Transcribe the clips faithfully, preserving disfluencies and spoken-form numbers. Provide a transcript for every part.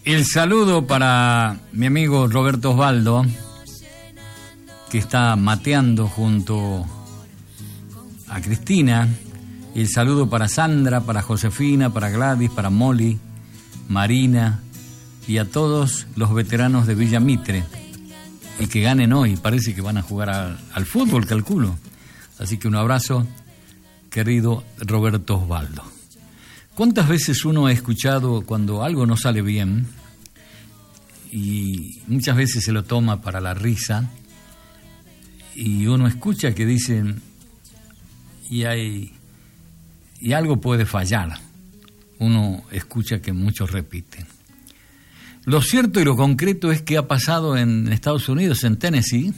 El saludo para mi amigo Roberto Osvaldo, que está mateando junto a Cristina. Y el saludo para Sandra, para Josefina, para Gladys, para Molly, Marina y a todos los veteranos de Villa Mitre. Y que ganen hoy, parece que van a jugar a, al fútbol, calculo. Así que un abrazo, querido Roberto Osvaldo. ¿Cuántas veces uno ha escuchado cuando algo no sale bien, y muchas veces se lo toma para la risa, y uno escucha que dicen, y hay, y algo puede fallar? Uno escucha que muchos repiten. Lo cierto y lo concreto es que ha pasado en Estados Unidos, en Tennessee.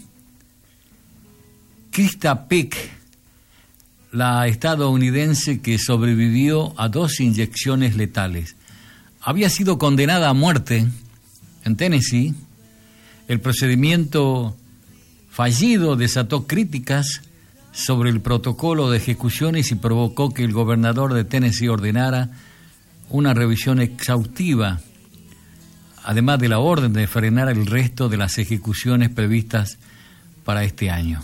Krista Pick, la estadounidense que sobrevivió a dos inyecciones letales, había sido condenada a muerte en Tennessee. El procedimiento fallido desató críticas sobre el protocolo de ejecuciones y provocó que el gobernador de Tennessee ordenara una revisión exhaustiva, además de la orden de frenar el resto de las ejecuciones previstas para este año.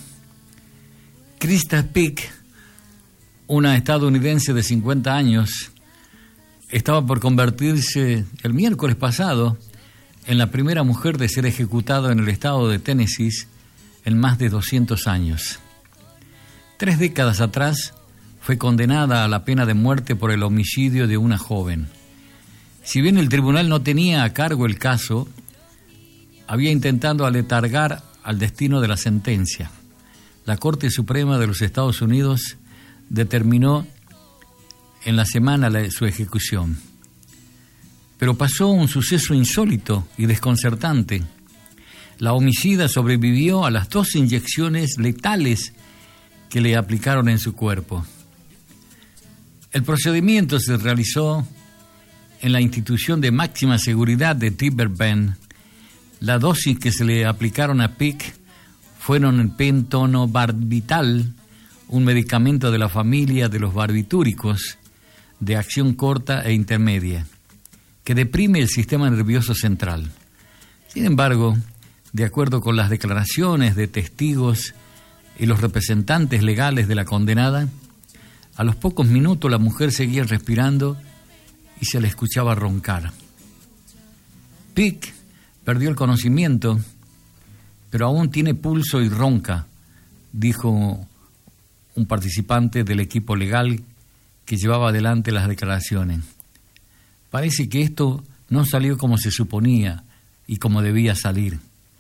Krista Pick, una estadounidense de cincuenta años, estaba por convertirse el miércoles pasado en la primera mujer de ser ejecutada en el estado de Tennessee en más de doscientos años. Tres décadas atrás fue condenada a la pena de muerte por el homicidio de una joven. Si bien el tribunal no tenía a cargo el caso, había intentado aletargar al destino de la sentencia. La Corte Suprema de los Estados Unidos determinó en la semana la, su ejecución. Pero pasó un suceso insólito y desconcertante. La homicida sobrevivió a las dos inyecciones letales que le aplicaron en su cuerpo. El procedimiento se realizó en la institución de máxima seguridad de Timber Bend. La dosis que se le aplicaron a Pick fueron el pentobarbital, un medicamento de la familia de los barbitúricos de acción corta e intermedia, que deprime el sistema nervioso central. Sin embargo, de acuerdo con las declaraciones de testigos y los representantes legales de la condenada, a los pocos minutos la mujer seguía respirando y se le escuchaba roncar. Pick perdió el conocimiento, pero aún tiene pulso y ronca, dijo un participante del equipo legal que llevaba adelante las declaraciones. Parece que esto no salió como se suponía y como debía salir.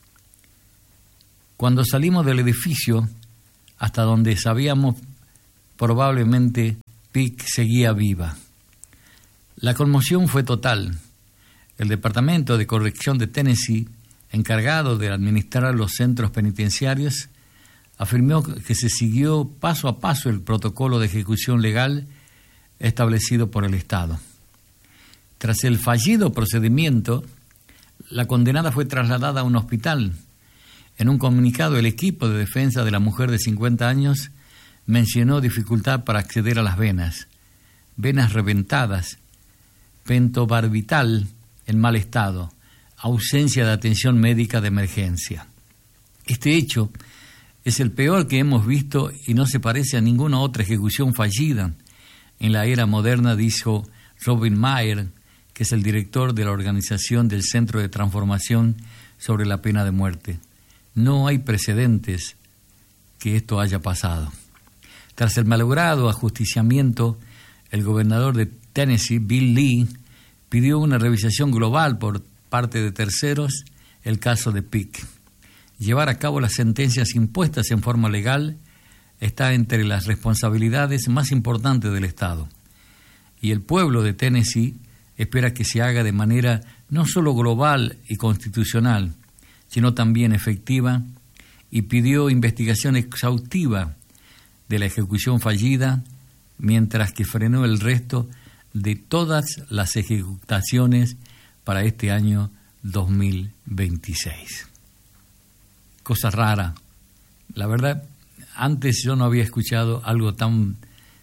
Cuando salimos del edificio, hasta donde sabíamos, probablemente Pick seguía viva. La conmoción fue total. El Departamento de Corrección de Tennessee, encargado de administrar los centros penitenciarios, afirmó que se siguió paso a paso el protocolo de ejecución legal establecido por el Estado. Tras el fallido procedimiento, la condenada fue trasladada a un hospital. En un comunicado, el equipo de defensa de la mujer de cincuenta años mencionó dificultad para acceder a las venas, venas reventadas, pentobarbital en mal estado, ausencia de atención médica de emergencia. Este hecho es el peor que hemos visto y no se parece a ninguna otra ejecución fallida en la era moderna, dijo Robin Mayer, que es el director de la organización del Centro de Transformación sobre la Pena de Muerte. No hay precedentes que esto haya pasado. Tras el malogrado ajusticiamiento, el gobernador de Tennessee, Bill Lee, pidió una revisación global por parte de terceros el caso de Pick. Llevar a cabo las sentencias impuestas en forma legal está entre las responsabilidades más importantes del Estado. Y el pueblo de Tennessee espera que se haga de manera no solo global y constitucional, sino también efectiva, y pidió investigación exhaustiva de la ejecución fallida, mientras que frenó el resto de todas las ejecutaciones para este año dos mil veintiséis. Cosa rara. La verdad, antes yo no había escuchado algo tan,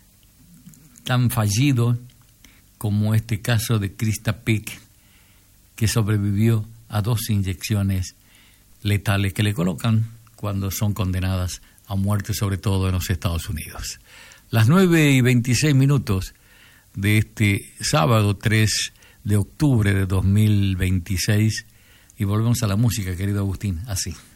tan fallido como este caso de Krista Pick, que sobrevivió a dos inyecciones letales que le colocan cuando son condenadas a muerte, sobre todo en los Estados Unidos. Las nueve y veintiséis minutos de este sábado tres de octubre de dos mil veintiséis, y volvemos a la música, querido Agustín, así.